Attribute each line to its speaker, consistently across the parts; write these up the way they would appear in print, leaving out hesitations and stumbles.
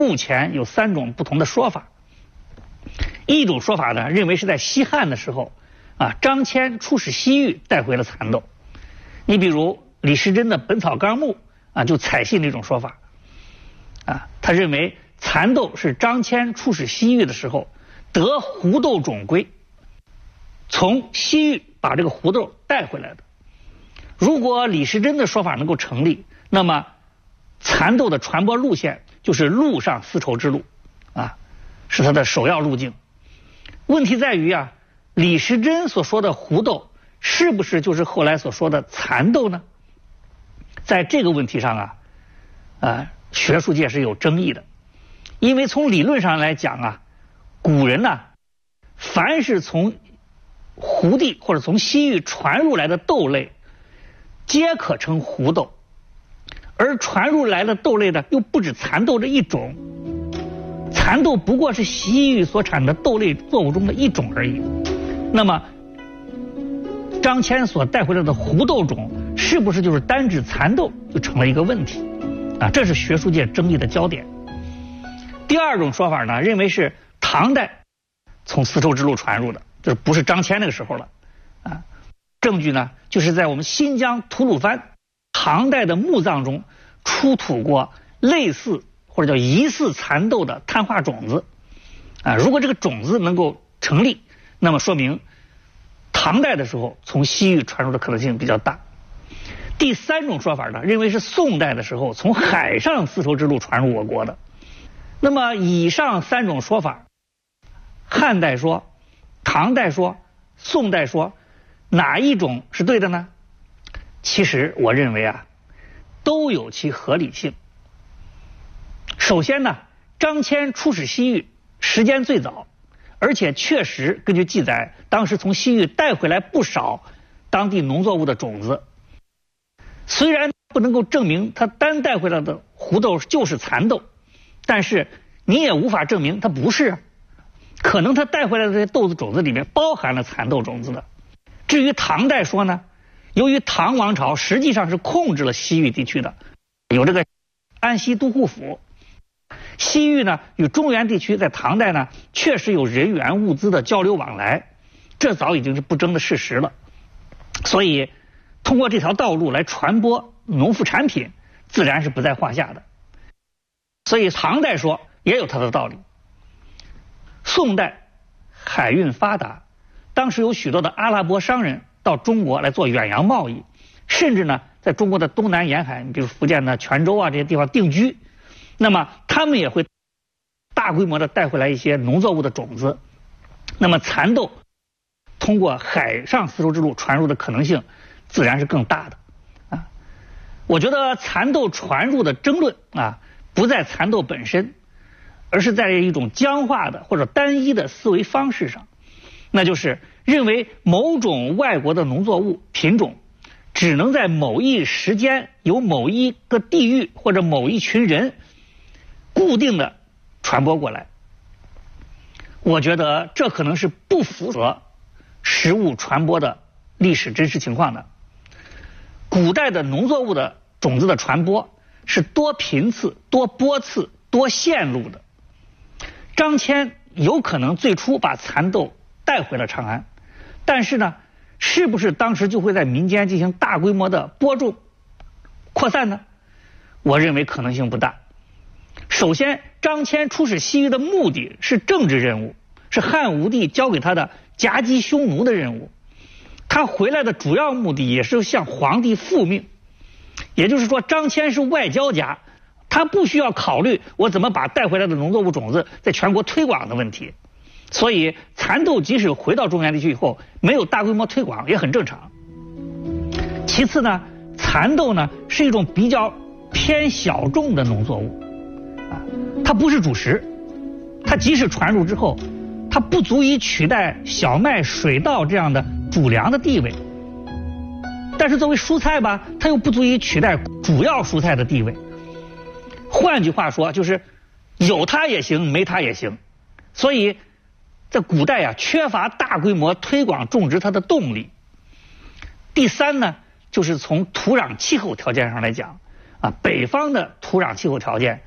Speaker 1: 目前有3种不同的说法。一种说法呢，认为是在西汉的时候，张骞出使西域带回了蚕豆。你比如李时珍的《本草纲目》就采信这种说法。他认为蚕豆是张骞出使西域的时候得胡豆种归，从西域把这个胡豆带回来的。如果李时珍的说法能够成立，那么蚕豆的传播路线就是陆上丝绸之路，是它的首要路径。问题在于李时珍所说的胡豆是不是就是后来所说的蚕豆呢？在这个问题上学术界是有争议的。因为从理论上来讲古人凡是从胡地或者从西域传入来的豆类皆可称胡豆，而传入来的豆类呢又不止蚕豆这一种，蚕豆不过是西域所产的豆类作物中的一种而已。那么张骞所带回来的胡豆种是不是就是单指蚕豆，就成了一个问题这是学术界争议的焦点。第二种说法呢，认为是唐代从丝绸之路传入的，就是不是张骞那个时候了证据呢，就是在我们新疆吐鲁番唐代的墓葬中出土过类似或者叫疑似蚕豆的碳化种子如果这个种子能够成立，那么说明唐代的时候从西域传入的可能性比较大。第3种说法呢，认为是宋代的时候从海上丝绸之路传入我国的。那么以上3种说法，汉代说、唐代说、宋代说，哪一种是对的呢？其实我认为都有其合理性。首先呢，张骞出使西域时间最早，而且确实根据记载，当时从西域带回来不少当地农作物的种子。虽然不能够证明他单带回来的胡豆就是蚕豆，但是你也无法证明它不是可能他带回来的这些豆子种子里面包含了蚕豆种子的。至于唐代说呢，由于唐王朝实际上是控制了西域地区的，有这个安西都护府，西域呢与中原地区在唐代呢确实有人员物资的交流往来，这早已经是不争的事实了。所以通过这条道路来传播农副产品自然是不在话下的。所以唐代说也有它的道理。宋代海运发达，当时有许多的阿拉伯商人到中国来做远洋贸易，甚至呢在中国的东南沿海，比如福建的泉州这些地方定居。那么他们也会大规模的带回来一些农作物的种子。那么蚕豆通过海上丝绸之路传入的可能性自然是更大的我觉得蚕豆传入的争论不在蚕豆本身，而是在一种僵化的或者单一的思维方式上，那就是认为某种外国的农作物品种只能在某一时间由某一个地域或者某一群人固定的传播过来。我觉得这可能是不符合食物传播的历史真实情况的。古代的农作物的种子的传播是多频次、多波次、多线路的。张骞有可能最初把蚕豆带回了长安，但是呢，是不是当时就会在民间进行大规模的播种扩散呢？我认为可能性不大。首先，张骞出使西域的目的是政治任务，是汉武帝交给他的夹击匈奴的任务。他回来的主要目的也是向皇帝复命，也就是说，张骞是外交家，他不需要考虑我怎么把带回来的农作物种子在全国推广的问题。所以蚕豆即使回到中原地区以后没有大规模推广也很正常。其次呢，蚕豆呢是一种比较偏小众的农作物它不是主食，它即使传入之后，它不足以取代小麦、水稻这样的主粮的地位。但是作为蔬菜吧，它又不足以取代主要蔬菜的地位。换句话说，就是有它也行，没它也行。所以在古代缺乏大规模推广种植它的动力。第三呢，就是从土壤气候条件上来讲北方的土壤气候条件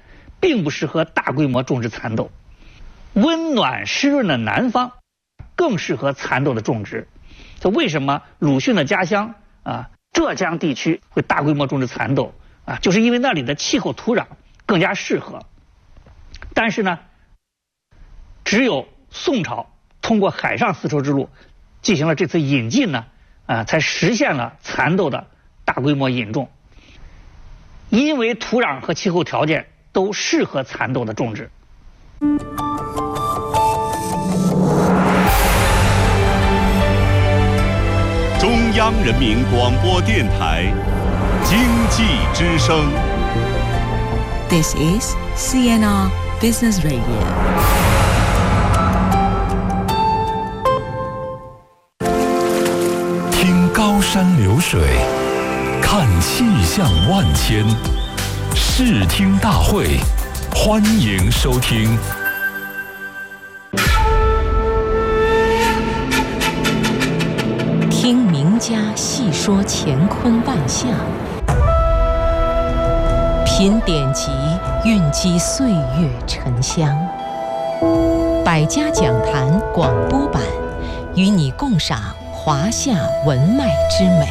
Speaker 1: 并不适合大规模种植蚕豆。温暖湿润的南方更适合蚕豆的种植。这为什么鲁迅的家乡浙江地区会大规模种植蚕豆就是因为那里的气候土壤更加适合。但是呢，只有宋朝通过海上丝绸之路进行了这次引进呢，才实现了蚕豆的大规模引种。因为土壤和气候条件都适合蚕豆的种植。
Speaker 2: 中央人民广播电台经济之声。
Speaker 3: This is CNR Business Radio.
Speaker 4: 听高山流水，看气象万千，视听大会，欢迎收听。
Speaker 3: 听名家细说乾坤万象，品典籍，蕴积岁月沉香。百家讲坛广播版，与你共赏华夏文脉之美。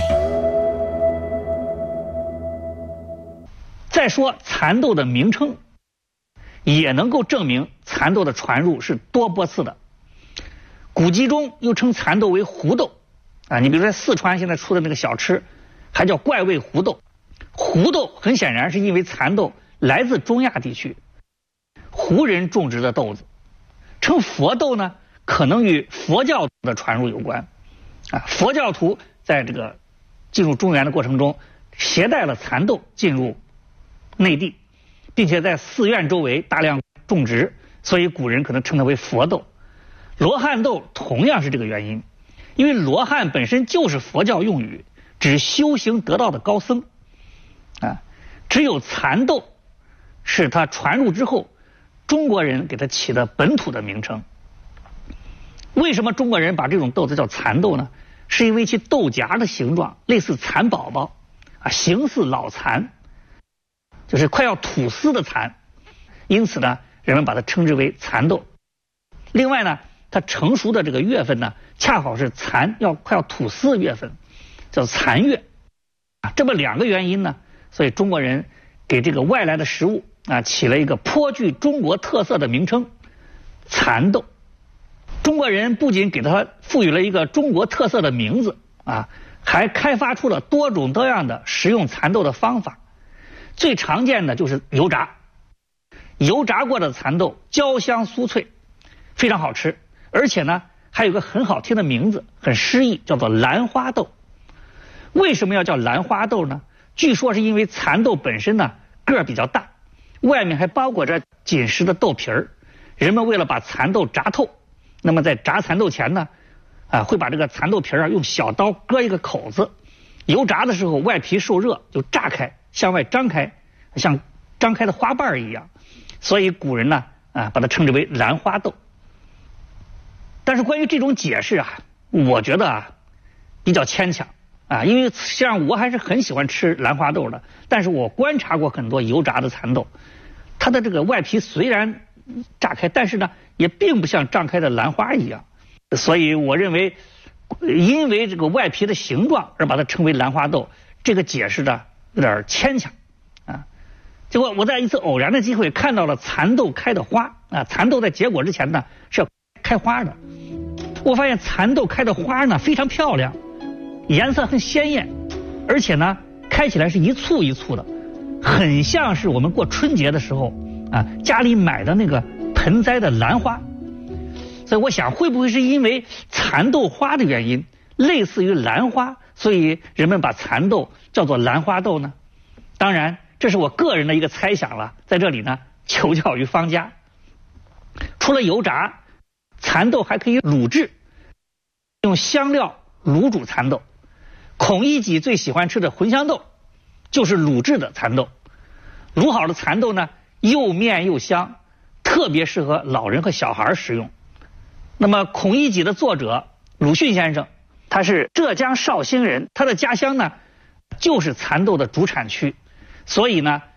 Speaker 1: 再说蚕豆的名称，也能够证明蚕豆的传入是多波次的。古籍中又称蚕豆为胡豆你比如说四川现在出的那个小吃还叫怪味胡豆。胡豆很显然是因为蚕豆来自中亚地区，胡人种植的豆子。称佛豆呢，可能与佛教的传入有关佛教徒在这个进入中原的过程中携带了蚕豆进入内地，并且在寺院周围大量种植，所以古人可能称它为佛豆。罗汉豆同样是这个原因，因为罗汉本身就是佛教用语，指修行得道的高僧只有蚕豆是它传入之后中国人给它起的本土的名称。为什么中国人把这种豆子叫蚕豆呢？是因为其豆荚的形状类似蚕宝宝形似老蚕，就是快要吐丝的蚕，因此呢人们把它称之为蚕豆。另外呢，它成熟的这个月份呢恰好是蚕快要吐丝的月份，叫蚕月这么两个原因呢，所以中国人给这个外来的食物起了一个颇具中国特色的名称蚕豆。中国人不仅给它赋予了一个中国特色的名字还开发出了多种多样的食用蚕豆的方法。最常见的就是油炸，油炸过的蚕豆焦香酥脆，非常好吃，而且呢还有个很好听的名字，很诗意，叫做兰花豆。为什么要叫兰花豆呢？据说是因为蚕豆本身呢个儿比较大，外面还包裹着紧实的豆皮儿。人们为了把蚕豆炸透，那么在炸蚕豆前呢会把这个蚕豆皮儿用小刀割一个口子，油炸的时候外皮受热就炸开，向外张开，像张开的花瓣一样，所以古人呢把它称之为兰花豆。但是关于这种解释我觉得比较牵强因为实际上我还是很喜欢吃兰花豆的，但是我观察过很多油炸的蚕豆，它的这个外皮虽然炸开，但是呢也并不像张开的兰花一样，所以我认为因为这个外皮的形状而把它称为兰花豆，这个解释的有点牵强结果我在一次偶然的机会看到了蚕豆开的花蚕豆在结果之前呢是要开花的。我发现蚕豆开的花呢非常漂亮，颜色很鲜艳，而且呢开起来是一簇一簇的，很像是我们过春节的时候家里买的那个盆栽的兰花。所以我想会不会是因为蚕豆花的原因类似于兰花，所以人们把蚕豆叫做兰花豆呢？当然这是我个人的一个猜想了，在这里呢求教于方家。除了油炸，蚕豆还可以卤制，用香料卤煮蚕豆。孔乙己最喜欢吃的茴香豆就是卤制的蚕豆。卤好的蚕豆呢又面又香，特别适合老人和小孩食用。那么孔乙己的作者鲁迅先生，他是浙江绍兴人，他的家乡呢就是蚕豆的主产区，所以呢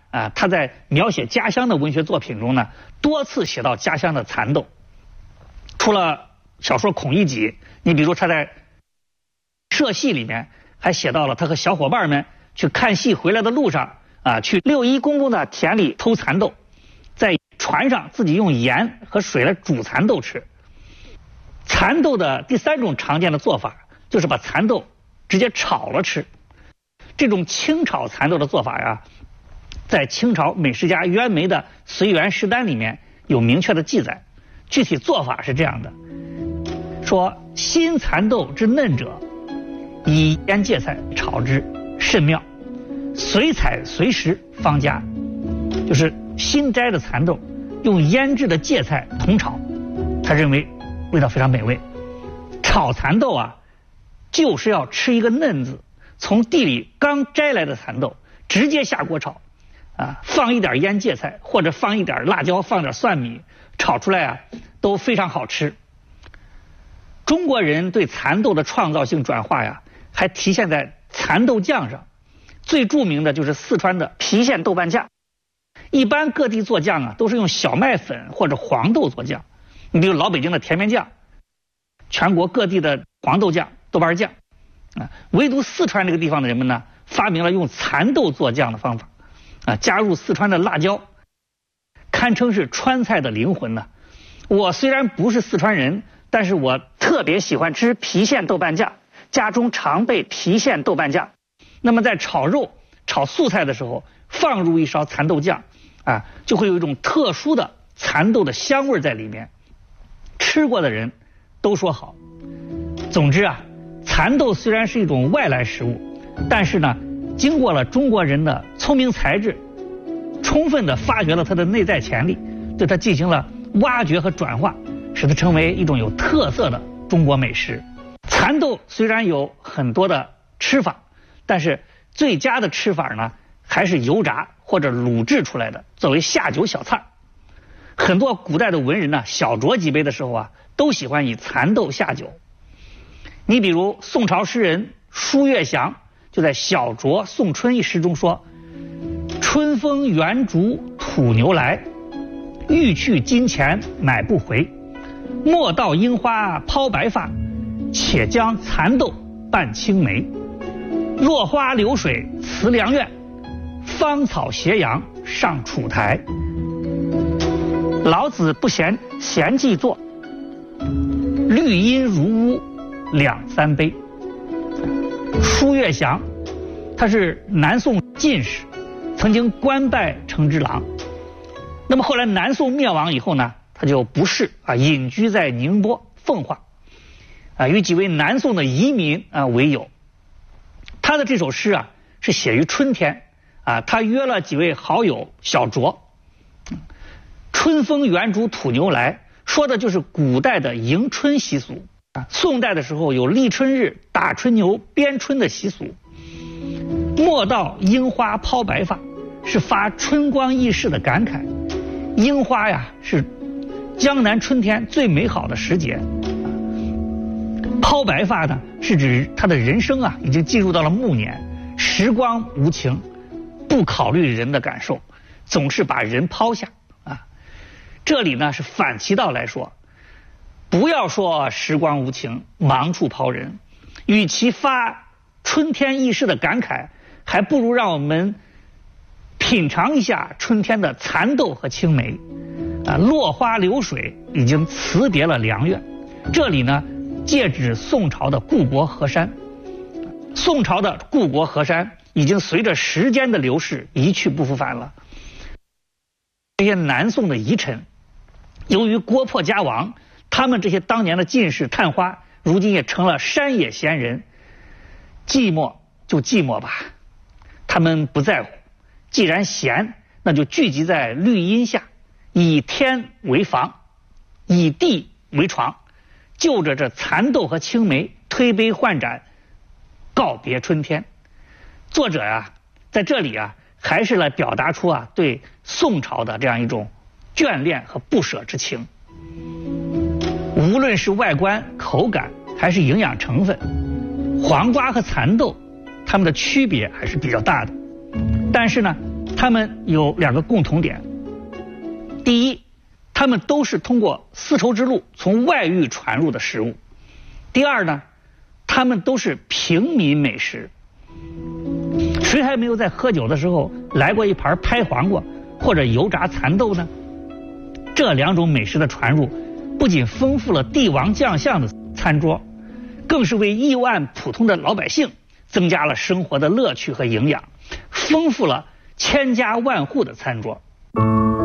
Speaker 1: 他在描写家乡的文学作品中呢，多次写到家乡的蚕豆。除了小说《孔乙己》，你比如他在社戏里面还写到了他和小伙伴们去看戏回来的路上去六一公公的田里偷蚕豆，在船上自己用盐和水来煮蚕豆吃。蚕豆的第3种常见的做法就是把蚕豆直接炒了吃。这种清炒蚕豆的做法呀，在清朝美食家袁枚的《随园食单》里面有明确的记载。具体做法是这样的，说新蚕豆之嫩者，以腌芥菜炒之，甚妙。随采随食方佳，就是新摘的蚕豆用腌制的芥菜同炒，他认为味道非常美味。炒蚕豆就是要吃一个嫩字，从地里刚摘来的蚕豆直接下锅炒，放一点腌芥菜或者放一点辣椒，放点蒜米，炒出来都非常好吃。中国人对蚕豆的创造性转化还体现在蚕豆酱上。最著名的就是四川的郫县豆瓣酱。一般各地做酱都是用小麦粉或者黄豆做酱，你比如老北京的甜面酱，全国各地的黄豆酱、豆瓣酱唯独四川这个地方的人们呢，发明了用蚕豆做酱的方法加入四川的辣椒，堪称是川菜的灵魂呢。我虽然不是四川人，但是我特别喜欢吃郫县豆瓣酱，家中常备郫县豆瓣酱。那么在炒肉、炒素菜的时候，放入一勺蚕豆酱就会有一种特殊的蚕豆的香味在里面，吃过的人都说好。总之蚕豆虽然是一种外来食物，但是呢，经过了中国人的聪明才智，充分的发掘了它的内在潜力，对它进行了挖掘和转化，使它成为一种有特色的中国美食。蚕豆虽然有很多的吃法，但是最佳的吃法呢，还是油炸或者卤制出来的，作为下酒小菜。很多古代的文人呢，小酌几杯的时候都喜欢以蚕豆下酒。你比如宋朝诗人舒月祥就在《小酌送春》一诗中说：春风圆竹吐牛来，欲去金钱买不回。莫道樱花抛白发，且将蚕豆拌青梅。落花流水辞良院，芳草斜阳上楚台。老子不嫌闲计作，绿阴如屋两三杯。舒月祥他是南宋进士，曾经官拜承之郎。那么后来南宋灭亡以后呢，他就不仕隐居在宁波奉化与几位南宋的移民为友。他的这首诗是写于春天他约了几位好友小酌。春风圆竹吐牛来说的就是古代的迎春习俗。宋代的时候有立春日打春牛鞭春的习俗。莫道樱花抛白发是发春光易逝的感慨。樱花是江南春天最美好的时节。抛白发呢，是指他的人生已经进入到了暮年，时光无情，不考虑人的感受，总是把人抛下这里呢是反其道来说，不要说时光无情，忙处抛人，与其发春天易逝的感慨，还不如让我们品尝一下春天的蚕豆和青梅。落花流水已经辞别了良院。这里呢借指宋朝的故国河山。宋朝的故国河山已经随着时间的流逝一去不复返了。这些南宋的遗臣，由于国破家亡，他们这些当年的进士探花，如今也成了山野闲人。寂寞就寂寞吧，他们不在乎。既然闲，那就聚集在绿荫下，以天为房，以地为床，就着这蚕豆和青梅，推杯换盏，告别春天。作者在这里还是来表达出对宋朝的这样一种眷恋和不舍之情。无论是外观、口感还是营养成分，黄瓜和蚕豆它们的区别还是比较大的。但是呢， 它们有2个共同点。第一，它们都是通过丝绸之路从外域传入的食物。第二呢，它们都是平民美食。谁还没有在喝酒的时候来过一盘拍黄瓜或者油炸蚕豆呢？这2种美食的传入，不仅丰富了帝王将相的餐桌，更是为亿万普通的老百姓增加了生活的乐趣和营养，丰富了千家万户的餐桌。